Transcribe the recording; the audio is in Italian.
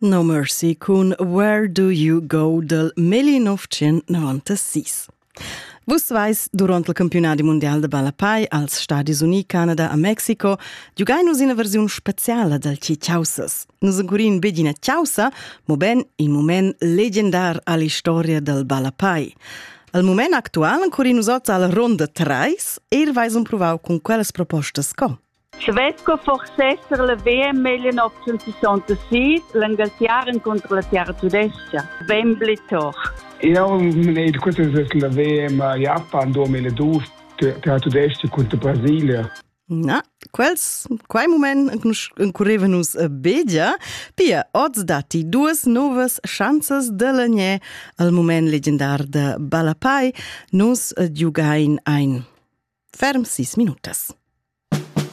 No Mercy con Where Do You Go del 1996. Vus vais, durant il campionat mondial de Balapai als Stadis Unis, Canada a Mexico, giugainus in una versione speciale del Ciausas. Nus ancurin bedina Ciausa, mo ben in moment legendar all'istoria del Balapai. Al moment actual ancurin usats alla ronda 3 e vais provau con quelles propostas co. Svedko forcesser la VM 1966, l'Inghilterra contro la Terra Tedesca. Wembley toch. Nee, questa è la VM Japan 2002, Terra Tedesca contro Brasilia. Na, quai moment ancureva nus a begia, pia oz dati duas novas chances de l'agné al moment legendar de Balapai, nus giugain ein ferm 6 minutas.